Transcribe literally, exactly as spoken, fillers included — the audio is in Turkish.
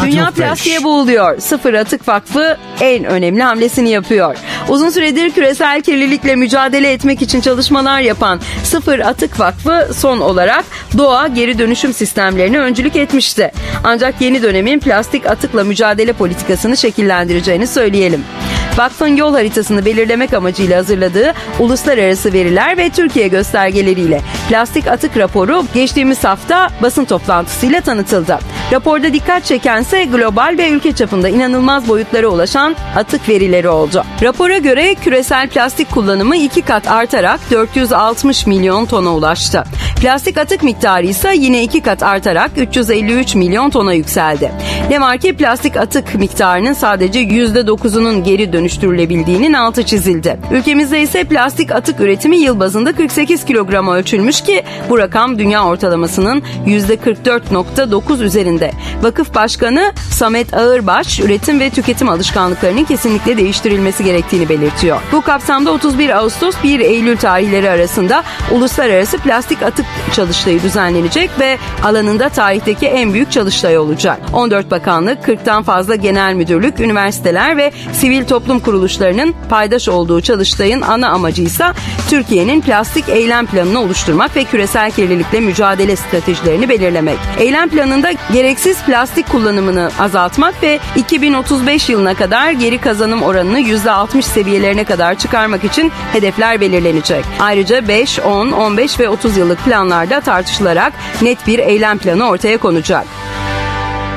Dünya çok plastiğe fresh. boğuluyor. Sıfır Atık Vakfı en önemli hamlesini yapıyor. Uzun süredir küresel kirlilikle mücadele etmek için çalışmalar yapan Sıfır Atık Vakfı son olarak doğa geri dönüşüm sistemlerine öncülük etmişti. Ancak yeni dönemin plastik atıkla mücadele politikasını şekillendireceğini söyleyelim. Vakfın yol haritasını belirlemek amacıyla hazırladığı uluslararası veriler ve Türkiye göstergeleriyle plastik atık raporu geçtiğimiz hafta basın toplantısıyla tanıtıldı. Raporda dikkat çekense global ve ülke çapında inanılmaz boyutlara ulaşan atık verileri oldu. Rapora göre küresel plastik kullanımı iki kat artarak dört yüz altmış milyon tona ulaştı. Plastik atık miktarı ise yine iki kat artarak üç yüz elli üç milyon tona yükseldi. Ne var ki plastik atık miktarının sadece yüzde dokuzunun geri dönüştürülebildiğinin altı çizildi. Ülkemizde ise plastik atık üretimi yıl bazında kırk sekiz kilograma ölçülmüş ki bu rakam dünya ortalamasının yüzde kırk dört virgül dokuz üzerinde. Vakıf Başkanı Samet Ağırbaş, üretim ve tüketim alışkanlıklarının kesinlikle değiştirilmesi gerektiğini belirtiyor. Bu kapsamda otuz bir Ağustos bir Eylül tarihleri arasında Uluslararası Plastik Atık Çalıştayı düzenlenecek ve alanında tarihteki en büyük çalıştay olacak. on dört bakanlık, kırktan fazla genel müdürlük, üniversiteler ve sivil toplum kuruluşlarının paydaş olduğu çalıştayın ana amacı ise Türkiye'nin plastik eylem planını oluşturmak ve küresel kirlilikle mücadele stratejilerini belirlemek. Eylem planında gereksiz plastik kullanımını azaltmak ve iki bin otuz beş yılına kadar geri kazanım oranını yüzde altmış seviyelerine kadar çıkarmak için hedefler belirlenecek. Ayrıca beş, on, on beş ve otuz yıllık planlarda tartışılarak net bir eylem planı ortaya konacak.